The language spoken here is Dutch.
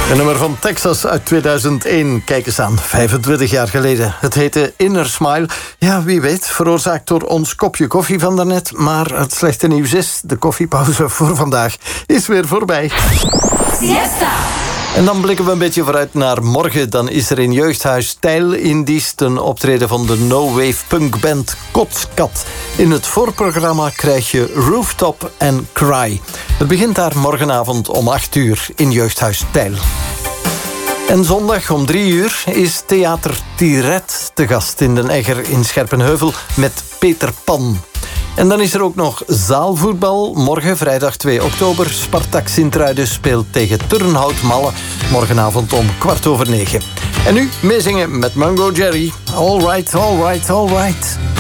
Een nummer van Texas uit 2001. Kijk eens aan, 25 jaar geleden. Het heette Inner Smile. Ja, wie weet, veroorzaakt door ons kopje koffie van daarnet. Maar het slechte nieuws is, de koffiepauze voor vandaag is weer voorbij. Siesta. En dan blikken we een beetje vooruit naar morgen. Dan is er in Jeugdhuis Tijl in Diest een optreden van de no-wave punkband Kotskat. In het voorprogramma krijg je Rooftop en Cry. Het begint daar morgenavond om 8 uur in Jeugdhuis Tijl. En zondag om 3 uur is Theater Tiret te gast in Den Egger in Scherpenheuvel met Peter Pan. En dan is er ook nog zaalvoetbal. Morgen, vrijdag 2 oktober, Spartak Sint-Truiden speelt tegen Turnhout Malle. Morgenavond om 9:15. En nu meezingen met Mungo Jerry. All right, all right, all right.